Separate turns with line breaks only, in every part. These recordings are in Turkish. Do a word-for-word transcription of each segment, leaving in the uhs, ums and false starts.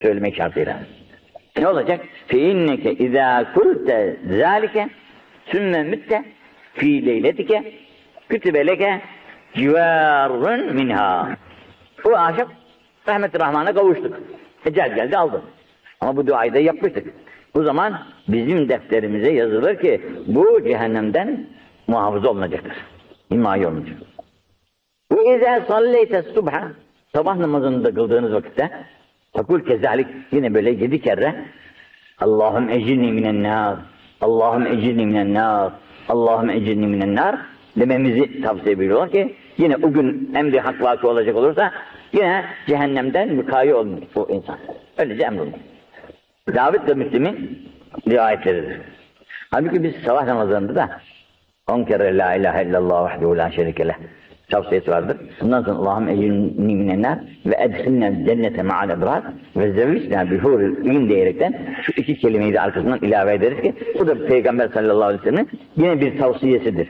Söylemek şartıyla. Ne olacak? فَاِنَّكَ اِذَا كُلْتَ ذَٰلِكَ ثُمَّ مُتَّ ف۪ي لَيْلَتِكَ كُتُبَ لَكَ civarun minha. O aşık rahmet-i rahmana kavuştuk. Ecel geldi aldı. Ama bu duayı da yapmıştık. O zaman bizim defterimize yazılır ki bu cehennemden muhafaza olunacaktır. Himaye olunacak. Ve izâ salleyte subha, sabah namazını da kıldığınız vakitte takul kezalik, yine böyle yedi kere Allahüm ecirni minen nâr, Allahüm ecirni minen nâr, Allahüm ecirni minen nâr dememizi tavsiye ediyorlar ki yine o gün emri hak vakı olacak olursa yine cehennemden mükayyi olmuş bu insan. Öylece emrolunur. Davud ve Müslim'in rivayetleridir. Halbuki biz sabah namazlarında da on kere la ilahe illallah vahdehu la şerike leh tavsiyesi vardır. Bundan sonra Allah'ım ecirni minenler ve edhilne cennete ma'al ebrar ve zevvisna bihuril in diyerekten şu iki kelimeyi de arkasından ilave ederiz ki bu da Peygamber sallallahu aleyhi ve sellem'in yine bir tavsiyesidir.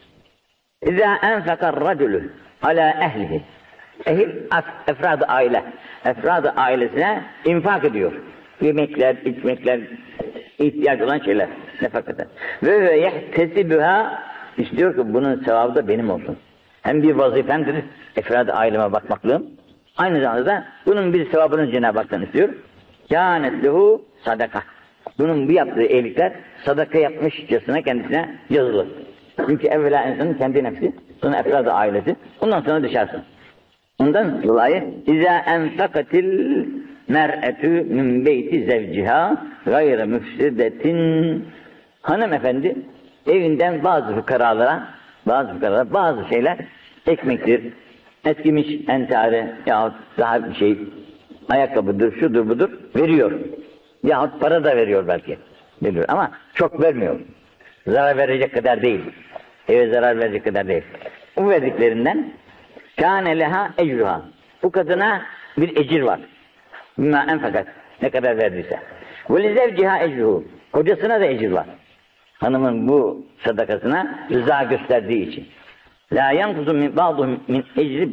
İzâ enfekar racülü alâ ehlihi. Ehil, efrad-ı aile. Efrad-ı ailesine infak ediyor. Yemekler, içmekler, ihtiyaç olan şeyler. Nefakata. Ve ve yehtesibüha, istiyor ki bunun sevabı da benim olsun. Hem bir vazifemdir, efrad-ı aileme bakmaklığım. Aynı zamanda da bunun bir sevabını Cenab-ı Hak'tan istiyor. Kânet lehu sadaka. Bunun bu yaptığı iyilikler sadaka yapmışçasına kendisine yazılır. Çünkü evvela insanın kendi nefsi, sonra efrad-ı ailesi, ondan sonra dışarısı. Ondan dolayı İzâ enfakatil mer'etü min beyti zevciha gayre müfsidetin, hanımefendi evinden bazı fukaralara, bazı fukaralara bazı şeyler, ekmektir, eskimiş entari yahut daha bir şey, ayakkabıdır, şudur budur veriyor. Yahut para da veriyor belki. Veriyor ama çok vermiyor. Zarar verecek kadar değil. Eve zarar verecek kadar değil. Bu verdiklerinden kâne leha ecruha. Bu kadına bir ecir var. Bima enfakat. Ne kadar verdiyse. Ve lizevciha ecruhu. Kocasına da ecir var. Hanımın bu sadakasına rıza gösterdiği için. La yankuzu min ba'duhum min ecri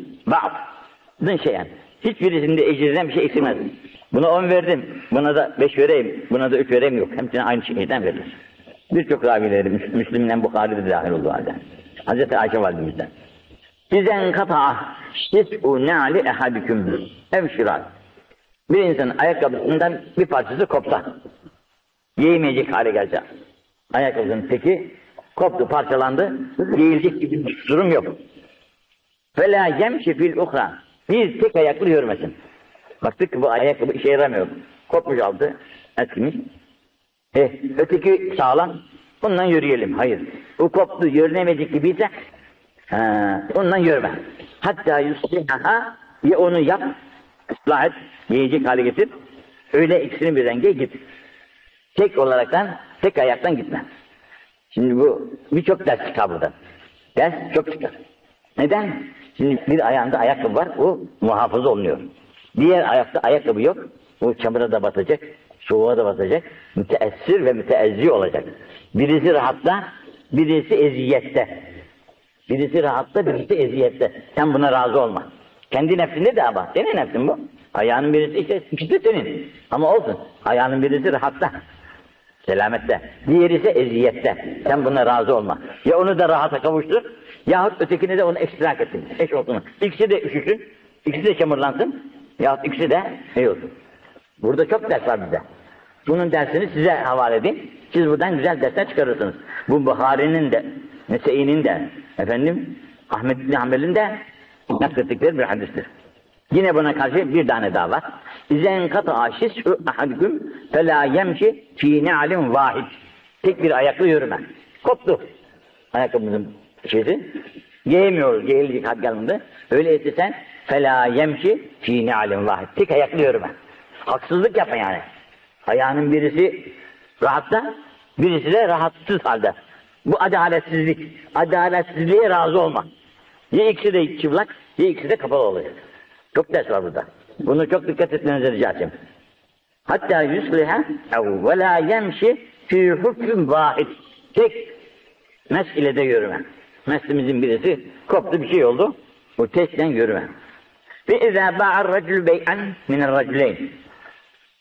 ba'd. Şeyen. Hiçbirisinde ecirinden bir şey eksilmez. Buna on verdim. Buna da beş vereyim. Buna da üç vereyim yok. Hepsine aynı şeyden verilir. Birçok ravileri Müslim'den Bukhari'de dahil olduğu halde. Hazreti Ayşe validemizden. İzen kata'a şis'u na'li ehadüküm ev şirak. Bir insanın ayakkabısından bir parçası kopsa, giyemeyecek hale gelse, ayakkabısının teki koptu, parçalandı, giyilecek gibi bir durum yok. فَلَا يَمْشِ فِي الْاُخْرَى. Bir tek ayaklı yürümesin. Baktık ki bu ayakkabı işe yaramıyor. Kopmuş aldı, eskimiş. Eh, öteki sağlam, bundan yürüyelim. Hayır, o koptu, yürünemeyecek gibiyse, ha, ondan yürüme. Hatta yuslihaha, ya onu yap, ıslah et, yiyecek hale getir, öyle ikisini birden giy git. Tek olaraktan, tek ayaktan gitme. Şimdi bu birçok ders çıkar burada. Ders çok çıkar. Neden? Şimdi bir ayağında ayakkabı var, o muhafaza olunuyor. Diğer ayakta ayakkabı yok, o çamura da batacak, soğuğa da batacak, müteessir ve müteezzi olacak. Birisi rahatta, birisi eziyette. Birisi rahatta, birisi eziyette. Sen buna razı olma. Kendi nefsinde de ama, senin nefsin bu. Ayağının birisi işte, ikisi de senin. Ama olsun, ayağının birisi rahatta, selamette. Diğeri ise eziyette. Sen buna razı olma. Ya onu da rahata kavuştur, yahut ötekini de onu ekstrak etsin. Eş olsun. İkisi de üşüsün, ikisi de çamurlansın, yahut ikisi de şey olsun. Burada çok ders var bize. Bunun dersini size havale edeyim. Siz buradan güzel dersler çıkarırsınız. Bu Buhari'nin de, Nese'inin de, efendim, Ahmed bin Hanbel'in de naklettikleri bir hadistir. Yine buna karşı bir tane daha var. İzen kata'a şis'u ahadüküm felâ yemşi fî ne'alin vâhid. Tek bir ayaklı yürüme. Koptu ayakkabımızın şeysi. Giyemiyoruz, giyilecek had gelmedi. Öyleyse sen felâ yemşi fî ne'alin vâhid. Tek ayaklı yürüme. Haksızlık yapma yani. Ayağının birisi rahatta, birisi de rahatsız halde. Bu adaletsizlik. Adaletsizliğe razı olma. Ya ikisi de çıplak, ya ikisi de kapalı olacak. Çok ders var burada. Bunu çok dikkat etmenizi rica edeceğim. Hatta yusliha ev ve la yemşi fî hukm vâhid. Tek meselede yürüme. Meslemizin birisi koptu, bir şey oldu. O tekten yürüme. Ve izâ ba'ar racül bey'an minel racüleyn.